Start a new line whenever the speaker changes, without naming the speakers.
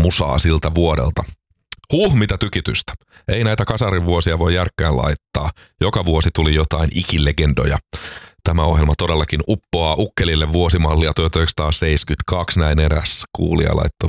musaa siltä vuodelta. Mitä tykitystä. Ei näitä kasarin vuosia voi järkkään laittaa. Joka vuosi tuli jotain ikilegendoja. Tämä ohjelma todellakin uppoaa ukkelille vuosimallia 1972, näin eräs kuulija laittoi